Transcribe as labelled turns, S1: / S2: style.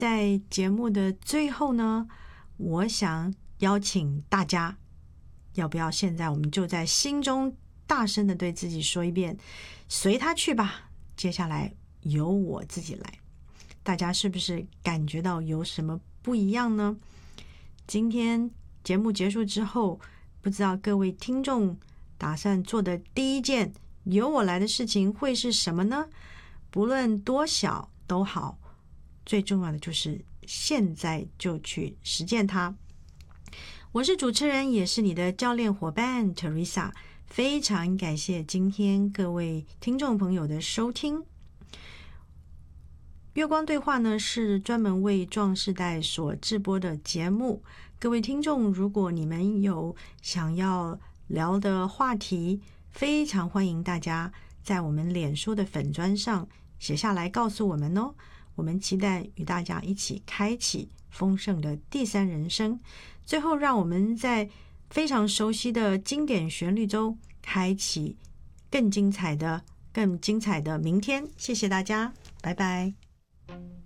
S1: 在节目的最后呢，我想邀请大家，要不要现在我们就在心中大声的对自己说一遍，随他去吧，接下来由我自己来。大家是不是感觉到有什么不一样呢？今天节目结束之后，不知道各位听众打算做的第一件由我来的事情会是什么呢？不论多小都好，最重要的就是现在就去实践它。我是主持人，也是你的教练伙伴 Teresa， 非常感谢今天各位听众朋友的收听。月光对话呢，是专门为壮世代所制播的节目。各位听众，如果你们有想要聊的话题，非常欢迎大家在我们脸书的粉专上写下来告诉我们哦。我们期待与大家一起开启丰盛的第三人生。最后，让我们在非常熟悉的经典旋律中开启更精彩的明天。谢谢大家，拜拜。